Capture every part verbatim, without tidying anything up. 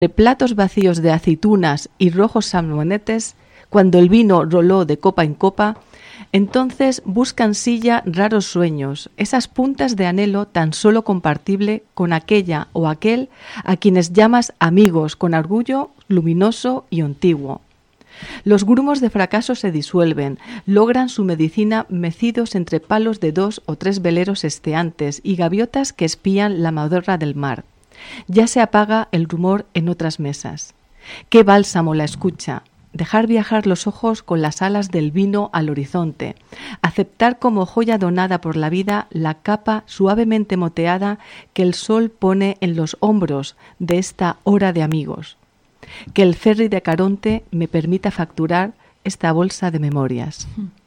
de platos vacíos de aceitunas y rojos salmonetes, cuando el vino roló de copa en copa, entonces buscan silla raros sueños, esas puntas de anhelo tan solo compartible con aquella o aquel a quienes llamas amigos con orgullo luminoso y antiguo. Los grumos de fracaso se disuelven, logran su medicina mecidos entre palos de dos o tres veleros esteantes y gaviotas que espían la modorra del mar. Ya se apaga el rumor en otras mesas. ¡Qué bálsamo la escucha! Dejar viajar los ojos con las alas del vino al horizonte, aceptar como joya donada por la vida la capa suavemente moteada que el sol pone en los hombros de esta hora de amigos. Que el ferry de Caronte me permita facturar esta bolsa de memorias.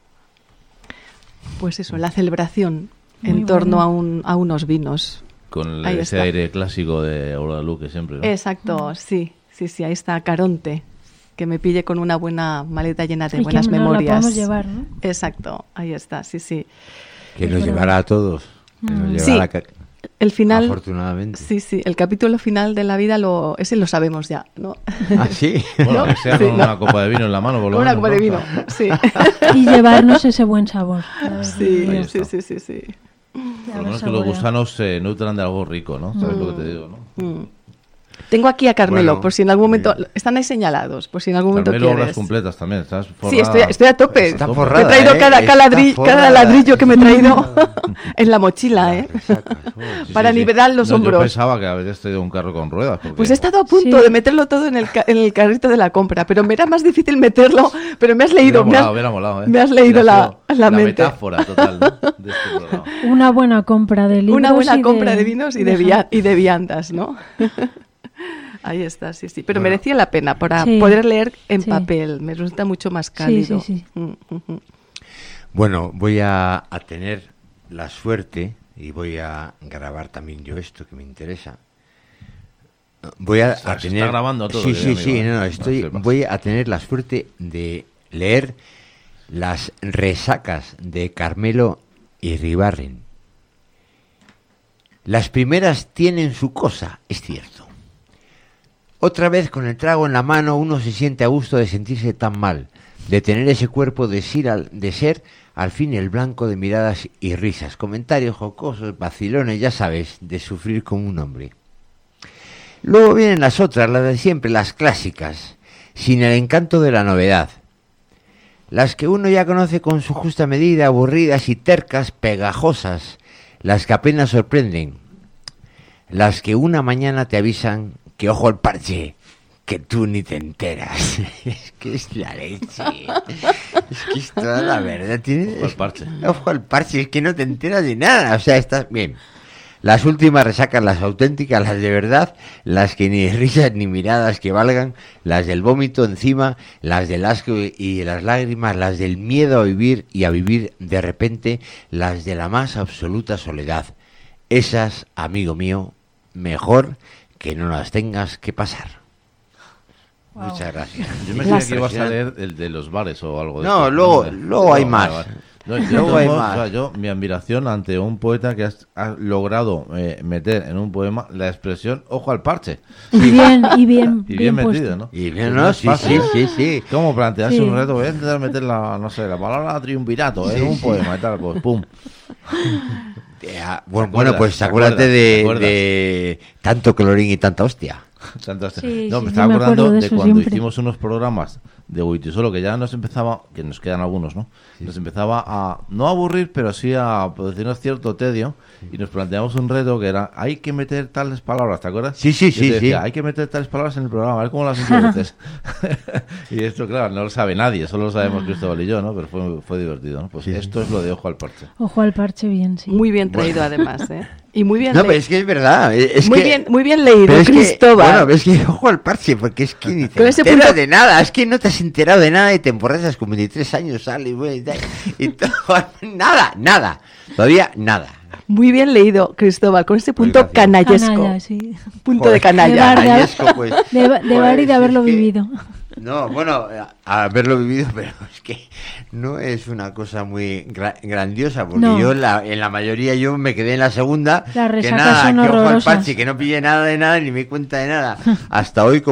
Pues eso, la celebración Muy en bueno. torno a, un, a unos vinos. Con ahí ese está. Aire clásico de Aurora Luque siempre, ¿no? Exacto, mm. sí, sí, sí, ahí está Caronte, que me pille con una buena maleta llena de sí, buenas que memorias. La podemos llevar, ¿no? Exacto, ahí está, sí, sí. Que nos llevará a todos. Que nos mm. llevará sí. a... El final, afortunadamente. Sí, sí, el capítulo final de la vida, lo ese lo sabemos ya, ¿no? ¿Ah, sí? Bueno, ¿no? que sea sí, con no. una copa de vino en la mano, por lo Con menos. Una copa ¿no? de vino, sí. Y llevarnos ese buen sabor. Sí, sí, sí, sí, sí. Por lo menos que los gusanos se nutran de algo rico, ¿no? ¿Sabes mm. lo que te digo, no? Mm. Tengo aquí a Carmelo, bueno, por si en algún momento... bien. Están ahí señalados, por si en algún momento Carmelo, quieres. obras completas también, estás forrada. Sí, estoy, estoy a tope. Está me forrada, he traído ¿eh? cada, cada, ladri- cada ladrillo que me he traído en la mochila, ¿eh? Sí, Para sí, sí. nivelar los no, hombros. Yo pensaba que habrías traído un carro con ruedas. Porque... Pues he estado a punto sí. de meterlo todo en el, ca- en el carrito de la compra, pero me era más difícil meterlo, pero me has leído, Hubiera me, molado, has, hubiera molado, ¿eh? me has leído Hubiera la, sido la la mente. metáfora total, ¿no? De este programa. Una buena compra de libros. Una buena y compra de, de vinos y de, via- y de viandas, ¿no? Ahí está, sí, sí. Pero bueno, merecía la pena para sí, poder leer en sí. papel. Me resulta mucho más cálido. Sí, sí, sí. Mm, mm, Bueno, voy a, a tener la suerte, y voy a grabar también yo esto que me interesa. Voy a, Se, a se tener... está grabando todo. Sí, sí, amigo, sí. ¿eh? No, no, estoy, no voy a tener la suerte de leer las resacas de Carmelo Iribarren. Las primeras tienen su cosa, es cierto. Otra vez con el trago en la mano uno se siente a gusto de sentirse tan mal, de tener ese cuerpo de ser, al, de ser al fin el blanco de miradas y risas, comentarios jocosos, vacilones, ya sabes, de sufrir como un hombre. Luego vienen las otras, las de siempre, las clásicas, sin el encanto de la novedad. Las que uno ya conoce con su justa medida, aburridas y tercas, pegajosas, las que apenas sorprenden, las que una mañana te avisan que ojo al parche, que tú ni te enteras. Es que es la leche. Es que es toda la verdad. ¿Tienes? Ojo al parche. Ojo al parche, es que no te enteras de nada. O sea, estás bien. Las últimas resacas, las auténticas, las de verdad, las que ni risas ni miradas que valgan, las del vómito encima, las del asco y las lágrimas, las del miedo a vivir y a vivir de repente, las de la más absoluta soledad. Esas, amigo mío, mejor que no las tengas que pasar. Wow. Muchas gracias. Yo me creía que ibas a leer el de los bares o algo de No, esto. luego, no, luego hay no, más. Vale, vale. No, yo, luego hay tengo, más. O sea, yo, mi admiración ante un poeta que has, ha logrado eh, meter en un poema la expresión ojo al parche. Y bien, y bien, y bien, bien metido, puesto. ¿no? Y bien, no, sí, sí, sí, sí. ¿Cómo plantearse sí. un reto? Voy a intentar meter la, no sé, la palabra triunvirato sí, en un sí. poema y tal, pues pum. Ya, bueno, bueno, pues acuérdate de, de tanto colorín y tanta hostia. Sí, no, sí, me estaba me acordando de, de cuando siempre. hicimos unos programas de Wittisolo que ya nos empezaba, que nos quedan algunos, ¿no? Sí. Nos empezaba a, no a aburrir, pero sí a producirnos cierto tedio, sí. Y nos planteamos un reto que era, hay que meter tales palabras, ¿te acuerdas? Sí, sí, sí, decía, sí. hay que meter tales palabras en el programa, a ver cómo las entiendes. Y esto, claro, no lo sabe nadie, solo lo sabemos Cristóbal y yo, ¿no? Pero fue, fue divertido, ¿no? Pues sí. Esto es lo de ojo al parche. Ojo al parche, bien, sí. Muy bien traído, bueno. Además, ¿eh? Y muy bien no, leído. pero es que es verdad. Es muy, que, bien, muy bien leído, es Cristóbal. Que, bueno, es que ojo al parche, porque es que ni te Con enteras ese punto... de nada. Es que no te has enterado de nada y te emborrachas con veintitrés años, sales, güey, y todo. Nada, nada. Todavía nada. Muy bien leído, Cristóbal, con ese punto Oiga, canallesco. Canalla, sí. Punto Joder, de canalla. De bar, Canallesco, pues. de, de bar y de haberlo pues, es que, vivido. No, bueno, a haberlo vivido, pero es que no es una cosa muy gra- grandiosa, porque no. yo la, en la mayoría yo me quedé en la segunda, Las que resacas nada, son que ojo al horrorosas. parche, que no pillé nada de nada, ni me di cuenta de nada. Hasta hoy, como